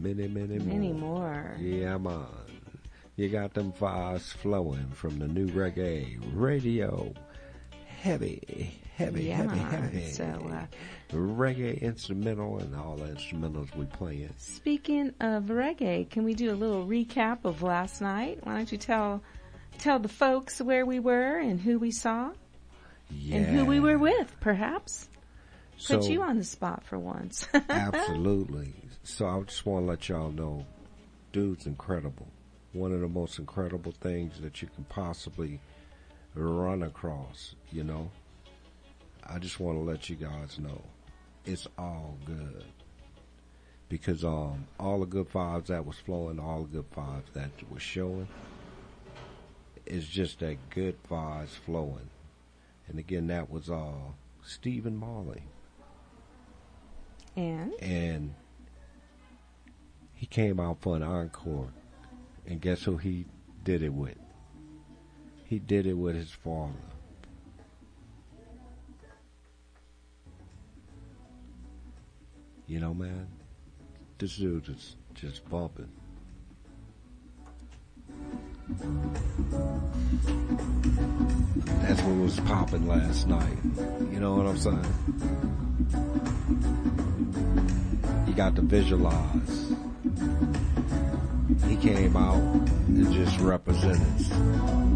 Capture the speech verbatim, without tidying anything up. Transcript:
many, many, Many more. more. Yeah, man. You got them vibes flowing from the new reggae radio. Heavy, heavy, Yeah, heavy, heavy. so, uh, reggae instrumental and all the instrumentals we playing. Speaking of reggae, can we do a little recap of last night? Why don't you tell tell the folks where we were and who we saw Yeah. and who we were with, perhaps? Put So, you on the spot for once. absolutely. So I just want to let y'all know, dude's incredible. One of the most incredible things that you can possibly run across, you know. I just want to let you guys know it's all good. Because um, all the good vibes that was flowing, all the good vibes that was showing, it's just that good vibes flowing. And again, that was uh, Stephen Marley. And? And he came out for an encore. And guess who he did it with? He did it with his father. You know, man, this dude is just bumping. That's what was popping last night. You know what I'm saying? You got to visualize. He came out and just represented